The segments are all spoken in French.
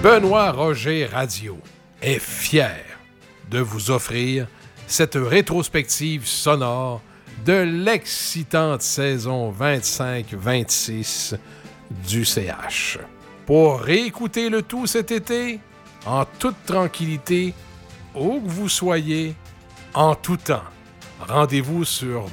Benoît Roger Radio est fier de vous offrir cette rétrospective sonore de l'excitante saison 25-26 du CH. Pour réécouter le tout cet été, en toute tranquillité, où que vous soyez, en tout temps, rendez-vous sur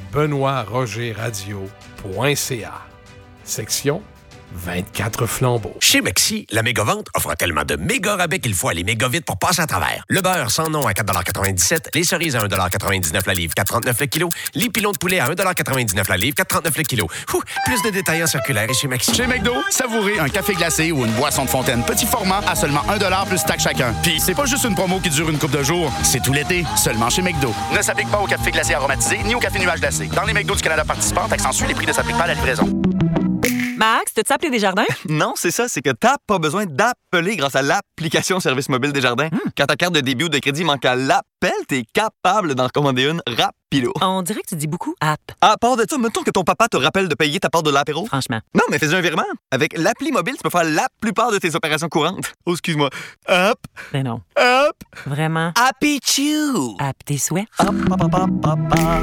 benoîtrogerradio.ca. Section 24 flambeaux. Chez Maxi, la méga-vente offre tellement de méga rabais qu'il faut aller méga vite pour passer à travers. Le beurre sans nom à 4,97 $, les cerises à 1,99 $ la livre, 4,39 le kilo, les pilons de poulet à 1,99 $ la livre, 4,39 le kilo. Plus de détails en circulaire et chez Maxi. Chez McDo, savourez un café glacé ou une boisson de fontaine petit format à seulement 1 $ plus taxe chacun. Puis c'est pas juste une promo qui dure une couple de jours, c'est tout l'été, seulement chez McDo. Ne s'applique pas au café glacé aromatisé ni au café nuage glacé. Dans les McDo du Canada participants, accentue les prix ne s'appliquent pas à la livraison. Max, t'as-tu appelé Desjardins? Non, c'est ça, c'est que t'as pas besoin d'appeler grâce à l'application Service mobile Desjardins. Quand ta carte de débit ou de crédit manque à l'appel, t'es capable d'en commander une rapido. On dirait que tu dis beaucoup app. À part de ça, mettons que ton papa te rappelle de payer ta part de l'apéro. Franchement. Non, mais fais un virement. Avec l'appli mobile, tu peux faire la plupart de tes opérations courantes. Oh, excuse-moi. Hop! Ben non. Hop! Vraiment? Happy Chew! App tes souhaits? Hop, hop, hop, hop, hop.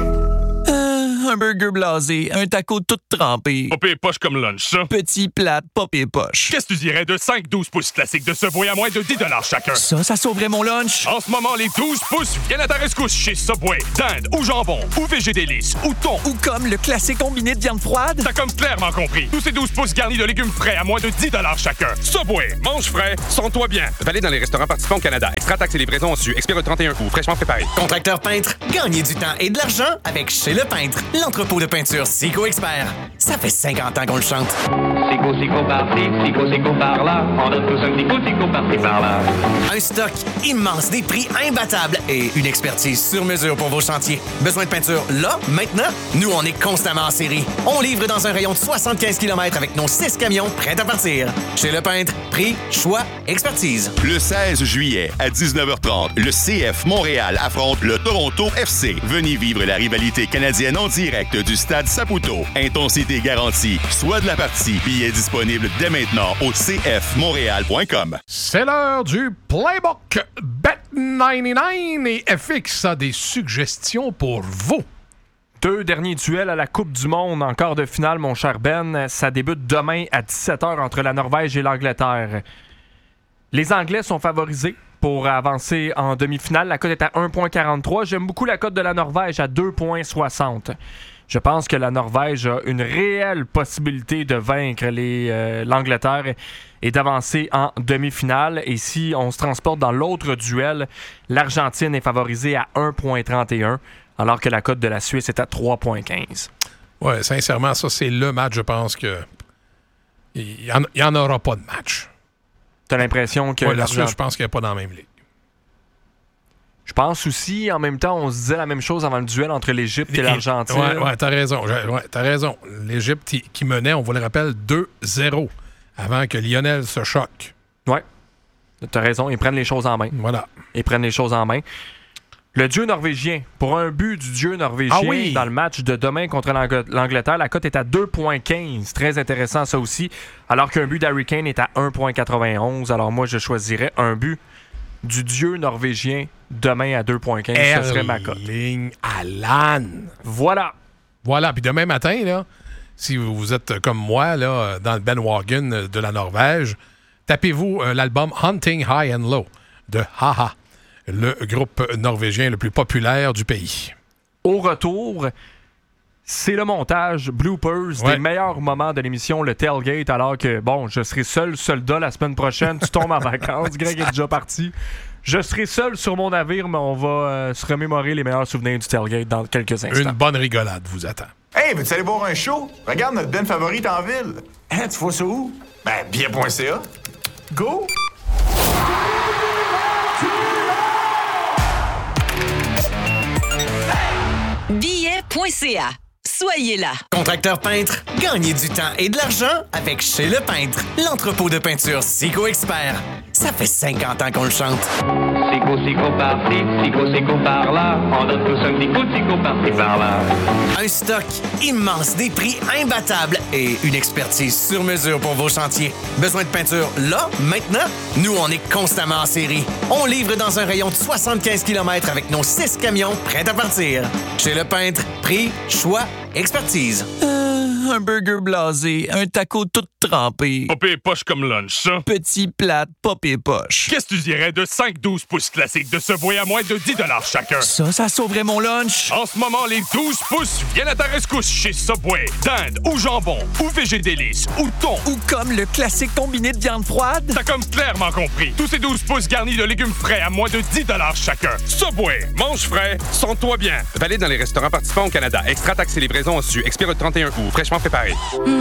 Un burger blasé, un taco tout trempé. Pas pire poche comme lunch, ça. Petit plat, pas pire poche. Qu'est-ce que tu dirais de 5-12 pouces classiques de Subway à moins de 10 $ chacun? Ça sauverait mon lunch. En ce moment, les 12 pouces viennent à ta rescousse chez Subway. Dinde ou jambon ou végé délice ou thon. Ou comme le classique combiné de viande froide. T'as comme clairement compris. Tous ces 12 pouces garnis de légumes frais à moins de 10 $ chacun. Subway, mange frais, sens-toi bien. Valide dans les restaurants participants au Canada. Extra taxes et livraison en dessus. Expire le 31 août. Fraîchement préparé. Contracteur peintre, gagnez du temps et de l'argent avec Chez Le Peintre, l'entrepôt de peinture Sico Expert. Ça fait 50 ans qu'on le chante. Sico, sico par-ci, sico, sico par-là. On donne tous un petit coup, sico par-ci, par-là. Un stock immense, des prix imbattables et une expertise sur mesure pour vos chantiers. Besoin de peinture là, maintenant? Nous, on est constamment en série. On livre dans un rayon de 75 km avec nos 6 camions prêts à partir. Chez Le Peintre, prix, choix, expertise. Le 16 juillet à 19h30, le CF Montréal affronte le Toronto FC. Venez vivre la rivalité canadienne en direct du stade Saputo. Intensité garantie. Soit de la partie. Billets disponibles dès maintenant au cfmontréal.com. C'est l'heure du Playbook. Bet99 et FX a des suggestions pour vous. 2 derniers duels à la Coupe du Monde en quart de finale, mon cher Ben. Ça débute demain à 17h entre la Norvège et l'Angleterre. Les Anglais sont favorisés pour avancer en demi-finale. La cote est à 1,43. J'aime beaucoup la cote de la Norvège à 2,60. Je pense que la Norvège a une réelle possibilité de vaincre l'Angleterre et d'avancer en demi-finale. Et si on se transporte dans l'autre duel, l'Argentine est favorisée à 1,31, alors que la cote de la Suisse est à 3,15. Ouais, sincèrement, ça, c'est le match, je pense que il n'y en aura pas de match. T'as l'impression que la Suisse, je pense qu'elle n'est pas dans la même ligue. Je pense aussi, en même temps, on se disait la même chose avant le duel entre l'Égypte et l'Argentine. Ouais, t'as raison. T'as raison. L'Égypte qui menait, on vous le rappelle, 2-0 avant que Lionel se choque. Ouais, t'as raison. Ils prennent les choses en main. Voilà. Ils prennent les choses en main. Le dieu norvégien, pour un but du dieu norvégien dans le match de demain contre l'Angleterre, la cote est à 2,15. Très intéressant, ça aussi. Alors qu'un but d'Harry Kane est à 1,91. Alors moi, je choisirais un but du dieu norvégien demain à 2,15. Ce serait ma cote. Erling Haaland. Voilà. Voilà. Puis demain matin, là, si vous êtes comme moi là, dans le bandwagon de la Norvège, tapez-vous l'album Hunting High and Low de Haha, le groupe norvégien le plus populaire du pays. Au retour, c'est le montage bloopers des meilleurs moments de l'émission, le tailgate, alors que, bon, je serai seul soldat la semaine prochaine. Tu tombes en vacances. Greg est déjà parti. Je serai seul sur mon navire, mais on va se remémorer les meilleurs souvenirs du tailgate dans quelques instants. Une bonne rigolade vous attend. Hey, veux-tu aller voir un show? Regarde notre band favorite en ville. Hein, tu vois ça où? Ben, bien.ca. Go! Billet.ca. soyez là. Contracteur peintre, gagnez du temps et de l'argent avec Chez Le Peintre, l'entrepôt de peinture Sico Expert. Ça fait 50 ans qu'on le chante. Sico par-ci, Sico par-là. On donne tous un petit coup de Sico par-ci par-là. Un stock immense, des prix imbattables et une expertise sur mesure pour vos chantiers. Besoin de peinture là, maintenant? Nous, on est constamment en série. On livre dans un rayon de 75 km avec nos 6 camions prêts à partir. Chez Le Peintre, prix, choix, expertise. Un burger blasé, un taco tout trempé. Pas pire poche comme lunch, ça. Petit plate, pas pire poche. Qu'est-ce que tu dirais de 5-12 pouces classiques de Subway à moins de 10 $ chacun? Ça sauverait mon lunch. En ce moment, les 12 pouces viennent à ta rescousse chez Subway. Dinde ou jambon, ou végédélice, ou thon. Ou comme le classique combiné de viande froide. T'as comme clairement compris. Tous ces 12 pouces garnis de légumes frais à moins de 10 $ chacun. Subway, mange frais, sens-toi bien. Valide dans les restaurants participants au Canada. Extra taxes et livraison en su. Expire le 31 août. Fraîchement préparé.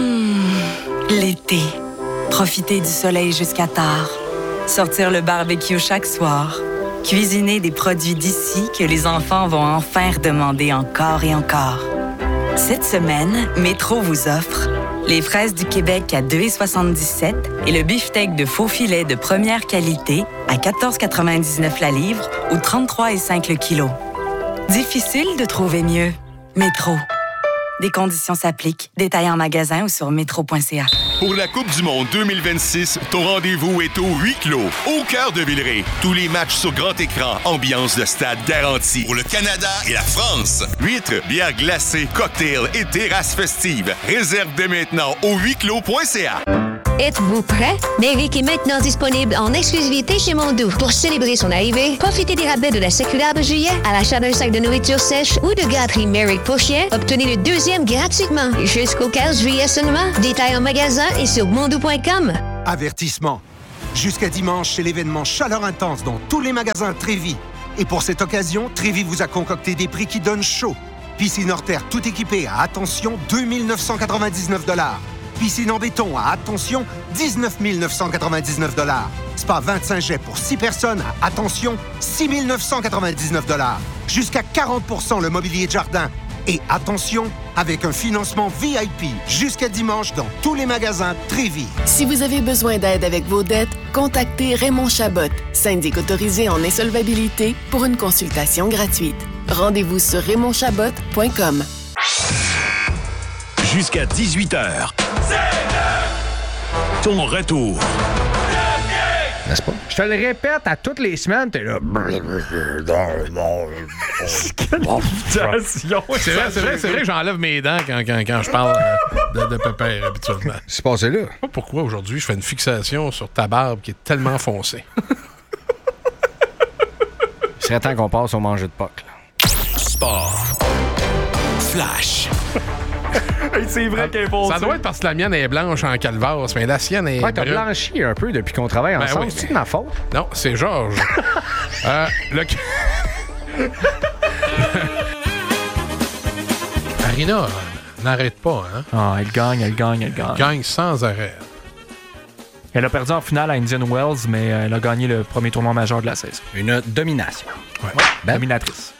L'été. Profiter du soleil jusqu'à tard. Sortir le barbecue chaque soir. Cuisiner des produits d'ici que les enfants vont enfin redemander encore et encore. Cette semaine, Métro vous offre les fraises du Québec à 2,77 et le beefsteak de faux filet de première qualité à 14,99 la livre ou 33,5 le kilo. Difficile de trouver mieux. Métro. Des conditions s'appliquent. Détails en magasin ou sur métro.ca. Pour la Coupe du Monde 2026, ton rendez-vous est au huis clos, au cœur de Villeray. Tous les matchs sur grand écran, ambiance de stade garantie. Pour le Canada et la France. Huîtres, bières glacées, cocktails et terrasses festives. Réserve dès maintenant au huisclos.ca. Êtes-vous prêt? Merrick est maintenant disponible en exclusivité chez Mondou. Pour célébrer son arrivée, profitez des rabais de la circulaire de juillet à l'achat d'un sac de nourriture sèche ou de gâterie Merrick pour chien. Obtenez le deuxième gratuitement jusqu'au 15 juillet seulement. Détails en magasin et sur mondou.com. Avertissement. Jusqu'à dimanche, c'est l'événement Chaleur Intense dans tous les magasins Trévis. Et pour cette occasion, Trévis vous a concocté des prix qui donnent chaud. Piscine hors terre tout équipée à, attention, 2 999 $. Piscine en béton à, attention, 19 999 $. Spa 25 jets pour 6 personnes à, attention, 6 999 $. Jusqu'à 40 % le mobilier de jardin. Et attention, avec un financement VIP jusqu'à dimanche dans tous les magasins Trévis. Si vous avez besoin d'aide avec vos dettes, contactez Raymond Chabot, syndic autorisé en insolvabilité, pour une consultation gratuite. Rendez-vous sur RaymondChabot.com. Jusqu'à 18h. Ton retour. N'est-ce pas? Je te le répète à toutes les semaines, t'es là. C'est vrai que j'enlève mes dents quand je parle de pépère habituellement. C'est passé là. Je sais pas pourquoi aujourd'hui je fais une fixation sur ta barbe qui est tellement foncée. Il serait temps qu'on passe au manger de Pâques. Sport. Flash. Hey, c'est vrai qu'elle est foncée. Ça doit être parce que la mienne est blanche en calvasse, mais la sienne est. Ouais, t'as blanchi un peu depuis qu'on travaille ensemble. Oui, c'est de ma faute? Non, c'est Georges. Arina n'arrête pas, hein? Ah, elle gagne. Elle gagne sans arrêt. Elle a perdu en finale à Indian Wells, mais elle a gagné le premier tournoi majeur de la saison. Une domination. Ouais. Dominatrice.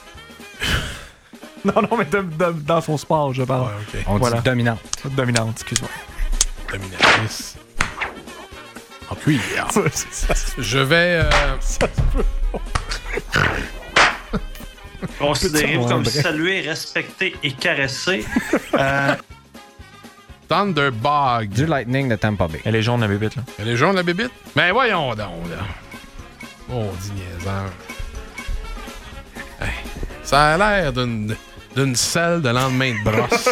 Non, mais dans son sport, je parle. Ouais, okay. On dit dominante. Dominante, excuse-moi. Dominatrice. En cuir. Je vais... Considérez-vous comme salué, respecté et caressé. Thunderbug. Du Lightning de Tampa Bay. Elle est jaune, la bébite, là. Elle est jaune, la bébite? Ben voyons donc, là. Oh, dit niaiseur. Hey, ça a l'air d'une selle de lendemain de brosse.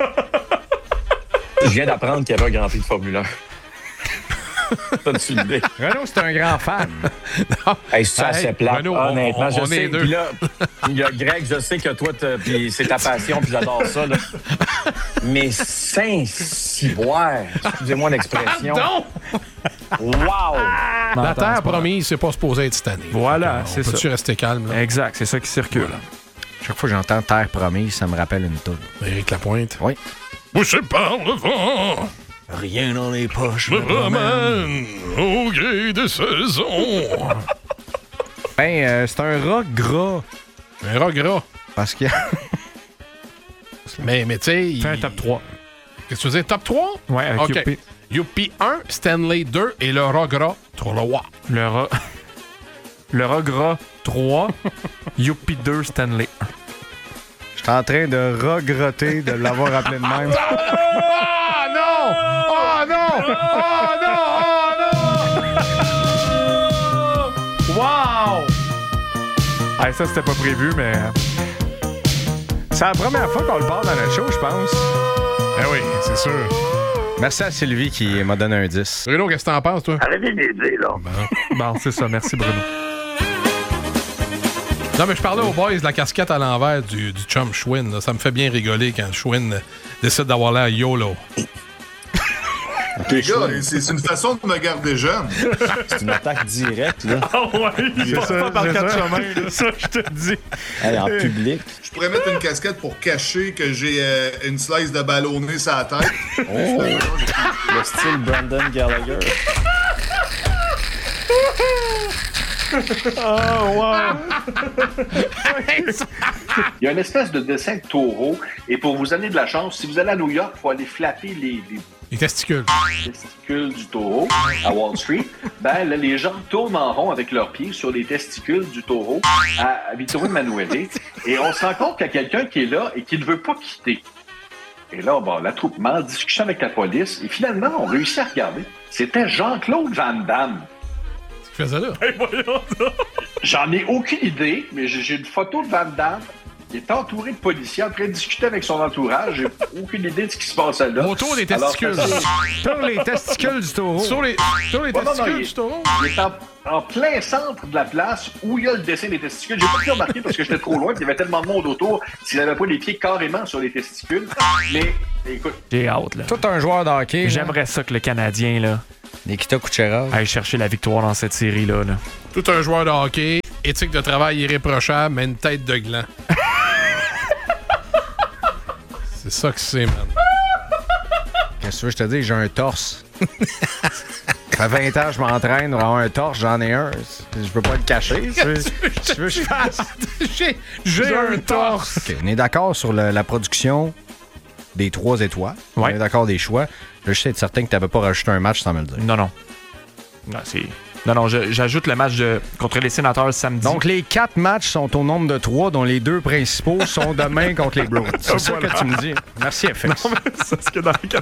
Je viens d'apprendre qu'il y avait un Grand Prix de Formule 1. T'as-tu l'idée? Renaud, c'est un grand fan. Hey, ça, c'est plate. Renaud, honnêtement, je on sais. est deux. Puis là, il y a Greg, je sais que toi, puis c'est ta passion, puis j'adore ça. Là. Mais Saint-Ciboire, excusez-moi l'expression. Pardon! Wow! La terre promise, c'est pas supposé être cette année. Voilà, c'est ça. Peux-tu rester calme? Là? Exact, c'est ça qui circule. Voilà. Chaque fois que j'entends terre promise, ça me rappelle une toune. Éric Lapointe. Oui. Bouché par le vent. Rien dans les poches. Me ramène au gré des saisons. Ben, c'est un rat gras. Un rat gras. Parce que... là. Mais tu sais... Fais un top 3. Qu'est-ce que tu veux dire? Top 3? Ouais, avec OK. Youpi. Youpi 1, Stanley 2 et le rat gras 3. Le rat gras 3, Youpi 2, Stanley 1. Je suis en train de regretter de l'avoir appelé de même. Oh non! Oh non! Oh non! Oh non! Wow! Hey, ça, c'était pas prévu, mais... C'est la première fois qu'on le parle dans notre show, je pense. Eh oui, c'est sûr. Merci à Sylvie qui m'a donné un 10. Bruno, qu'est-ce que t'en penses, toi? Arrêtez d'aider, là. Bon, c'est ça. Merci, Bruno. Non, mais je parlais aux boys de la casquette à l'envers du chum Schwinn. Là. Ça me fait bien rigoler quand Schwinn décide d'avoir l'air YOLO. Les gars, c'est une façon de me garder jeune. C'est une attaque directe, là. Ah ouais, c'est ça, par c'est quatre ça. chemins, là. Ça, je te dis. Hey, en public. Je pourrais mettre une casquette pour cacher que j'ai une slice de ballonné sur la tête. Oh! Le style Brandon Gallagher. Oh, wow! Il y a une espèce de dessin de taureau, et pour vous donner de la chance, si vous allez à New York, il faut aller flatter les testicules. Les testicules du taureau à Wall Street. Ben, là, les gens tournent en rond avec leurs pieds sur les testicules du taureau à Vittorio Emanuele, et on se rend compte qu'il y a quelqu'un qui est là et qui ne veut pas quitter. Et là, bon, l'attroupement, discussion avec la police, et finalement, on réussit à regarder. C'était Jean-Claude Van Damme. Qu'est-ce que tu faisais là? J'en ai aucune idée, mais j'ai une photo de Van Damme. Il est entouré de policiers en train de discuter avec son entourage. J'ai aucune idée de ce qui se passait là. Autour des testicules. Sur les testicules du taureau. Sur les testicules du taureau. Il est en plein centre de la place où il y a le dessin des testicules. J'ai pas pu remarquer parce que j'étais trop loin. Il y avait tellement de monde autour s'il n'avait pas les pieds carrément sur les testicules. Mais écoute. J'ai hâte, là. Tout un joueur de hockey. J'aimerais ça que le Canadien, là, Nikita Kucherov, aille chercher la victoire dans cette série-là. Là. Tout un joueur de hockey, éthique de travail irréprochable, mais une tête de gland. C'est ça que c'est, man. Qu'est-ce que tu veux que je te dis? J'ai un torse. Ça fait 20 ans que je m'entraîne pour avoir un torse, j'en ai un. Je peux pas le cacher. Tu veux que je fasse? J'ai un torse. OK, on est d'accord sur la production des 3 étoiles. On est d'accord des choix. Je sais être certain que tu n'avais pas rajouté un match sans me le dire. Non. Non, j'ajoute le match contre les Sénateurs samedi. Donc, les 4 matchs sont au nombre de 3, dont les 2 principaux sont demain contre les Bruins. C'est ça que tu me dis. Merci, FX. Non, mais c'est ce que dans les 4.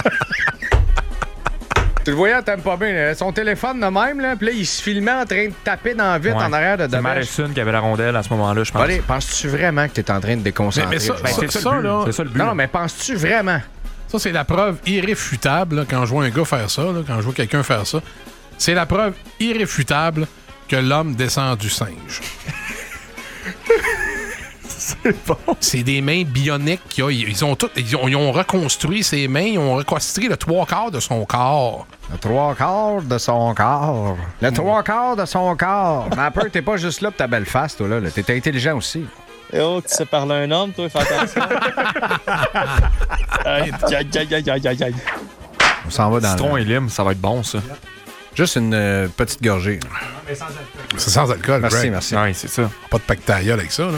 Tu le voyais, t'aimes pas bien. Là. Son téléphone de même, là, puis là, il se filmait en train de taper dans le vide en arrière de C'est Demain. Madison qui avait la rondelle à ce moment-là, je pense. Allez, penses-tu vraiment que t'es en train de déconcentrer? Mais ça, c'est ça le but. Non, mais penses-tu vraiment? Ça, c'est la preuve irréfutable, là, quand je vois un gars faire ça, là, quand je vois quelqu'un faire ça. C'est la preuve irréfutable que l'homme descend du singe. C'est bon. C'est des mains bioniques qu'il a. Ils ont reconstruit ses mains, ils ont reconstruit le 3/4 de son corps. Le 3/4 de son corps. Le 3/4 de son corps. Mais un peu, t'es pas juste là pour ta belle face, toi, là. T'es intelligent aussi. Oh, tu sais parler un homme, toi, fais attention. Aïe. On s'en va dans Citron et lime, ça va être bon, ça. Juste une petite gorgée. C'est sans alcool, Merci, Greg. merci. Oui, c'est ça. Pas de pactaïole avec ça, là.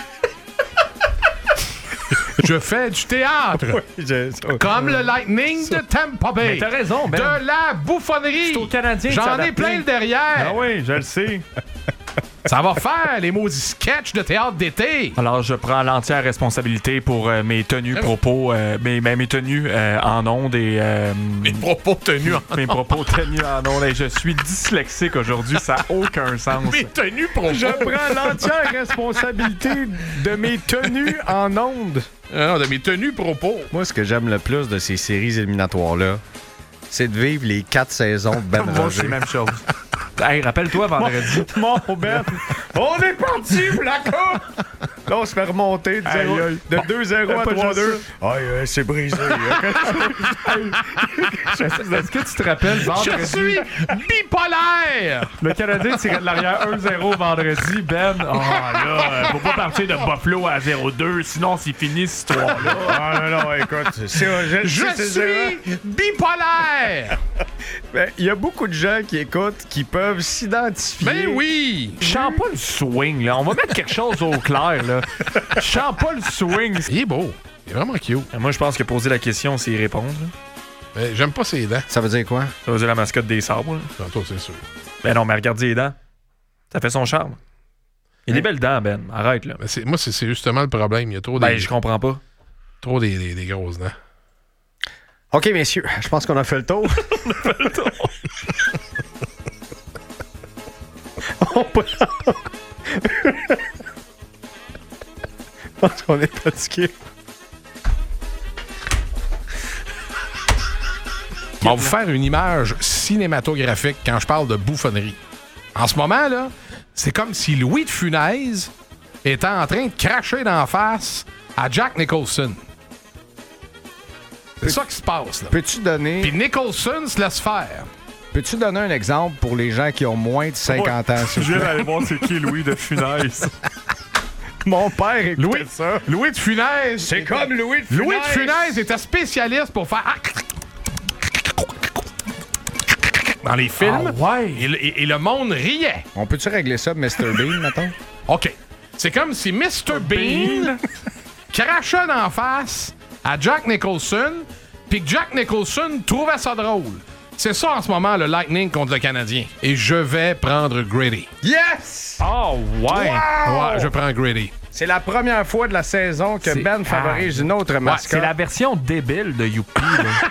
Je fais du théâtre. Comme le Lightning de Tampa Bay. Mais t'as raison, Ben. De la bouffonnerie. C'est au Canadien. J'en ai plein le derrière. Ah oui, je le sais. Ça va faire les maudits sketchs de théâtre d'été. Alors, je prends l'entière responsabilité pour mes tenues propos, mes tenues en ondes et... mes propos tenus en Mes propos tenus en ondes. Et je suis dyslexique aujourd'hui, ça n'a aucun sens. Mes tenues propos. Je prends l'entière responsabilité de mes tenues en ondes. Non, de mes tenues propos. Moi, ce que j'aime le plus de ces séries éliminatoires-là, c'est de vivre les 4 saisons de Ben Moi, Roger. c'est la même chose. Hey, rappelle-toi vendredi. Mon Ben, on est parti pour la coupe! Là, on se fait remonter de 2-0 à 3-2. Aïe, c'est brisé. Est-ce que tu te rappelles vendredi? Je suis bipolaire! Le Canadien tirait de l'arrière 1-0 vendredi. Ben, faut pas partir de Buffalo à 0-2, sinon c'est fini cette histoire-là. non, écoute. Je suis bipolaire! Il y a beaucoup de gens qui écoutent qui peuvent s'identifier. Ben oui! Je sens pas le swing, là. On va mettre quelque chose au clair, là. Je sens pas le swing. Il est beau. Il est vraiment cute. Moi, je pense que poser la question, c'est y répondre. Mais j'aime pas ses dents. Ça veut dire quoi? Ça veut dire la mascotte des sabres. Non, toi, c'est sûr. Ben non, mais regarde les dents. Ça fait son charme. Il y a des belles dents, Ben. Arrête, là. Moi, c'est justement le problème. Il y a trop Ben, je comprends pas. Trop des grosses dents. OK, messieurs, je pense qu'on a fait le tour. On a fait le tour. On prend... Je pense qu'on est fatigué. On va vous faire une image cinématographique quand je parle de bouffonnerie. En ce moment, là, c'est comme si Louis de Funès était en train de cracher d'en face à Jack Nicholson. C'est ça qui se passe, là. Peux-tu donner... Puis Nicholson se laisse faire. Peux-tu donner un exemple pour les gens qui ont moins de 50 ans? Je viens d'aller voir c'est qui Louis de Funès. Mon père écoutait ça. Louis de Funès. C'est comme Louis de Funès. Louis de Funès était spécialiste pour faire... dans les films. Ah ouais. Et le monde riait. On peut-tu régler ça, Mr. Bean, mettons? OK. C'est comme si Mr. Bean crachait d'en face à Jack Nicholson, puis que Jack Nicholson trouvait ça drôle. C'est ça en ce moment, le Lightning contre le Canadien. Et je vais prendre Grady. Yes! Oh, ouais! Wow! Ouais, je prends Grady. C'est la première fois de la saison que Ben favorise une autre mascotte. C'est la version débile de Youpi, là.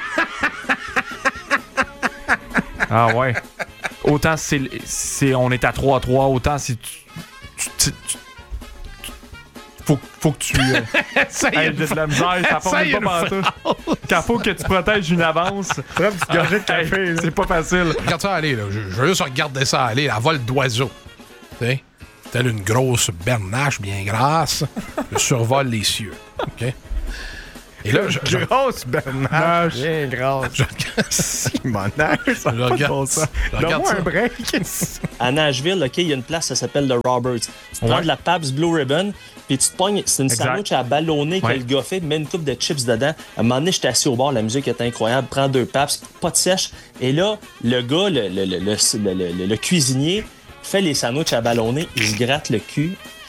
Ah ouais. Autant c'est on est à 3-3, autant si faut que tu aies de la misère, ça part même pas partout. Quand faut que tu protèges une avance. C'est pas facile. Regarde ça aller, là. Je veux juste regarder ça aller, la vol d'oiseau. Tu sais? Telle une grosse bernache bien grasse. Je survole les cieux. OK? Et là, grosse bernache bien grasse. Simonache, ça je regarde, bon ça. Donne-moi un break. À Nashville, OK, il y a une place, ça s'appelle le Roberts. Tu prends de la Pabst Blue Ribbon, puis tu te pognes, c'est une sandwich à ballonner que le gars fait, mets une coupe de chips dedans. À un moment donné, j'étais assis au bord, la musique était incroyable, prends 2 Pabst, pas de sèche. Et là, le gars, le cuisinier, fait les sandwichs à ballonner, il se gratte le cul